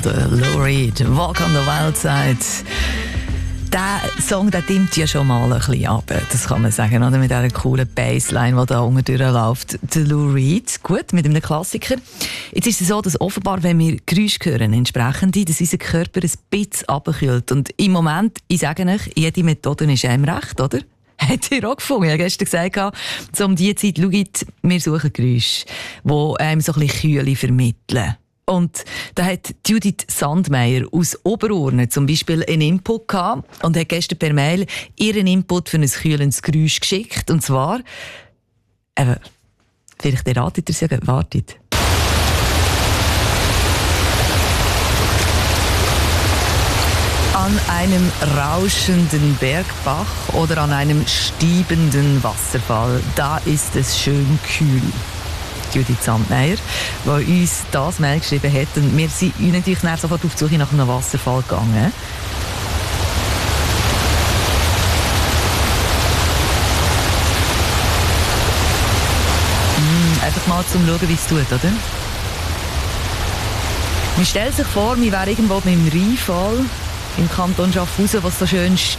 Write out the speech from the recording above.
Lou Reed, Walk on the Wild Side. Der Song, der dimmt ja schon mal ein bisschen ab, das kann man sagen, oder? Mit dieser coolen Bassline, die da unten durchläuft. Der Lou Reed, gut, mit einem Klassiker. Jetzt ist es so, dass offenbar, wenn wir Geräusche hören, entsprechend, dass unser Körper ein bisschen runterkühlt. Und im Moment, ich sage euch, jede Methode ist einem recht, oder? Hat ihr auch gefunden? Ich habe gestern gesagt, so um diese Zeit, schaut, wir suchen Geräusche, die einem so ein bisschen Kühle vermitteln. Und da hat Judith Sandmeier aus Oberurne zum Beispiel einen Input gehabt und hat gestern per Mail ihren Input für ein kühlendes Geräusch geschickt. Und zwar, vielleicht erratet ihr es ja, wartet. An einem rauschenden Bergbach oder an einem stiebenden Wasserfall, da ist es schön kühl. Judith Sandmeier, die uns das Mail geschrieben hat. Und wir sind natürlich sofort auf die Suche nach einem Wasserfall gegangen. Einfach mal zum Schauen, wie es tut, oder? Man stellt sich vor, man wäre irgendwo beim Rheinfall im Kanton Schaffhausen, was so schön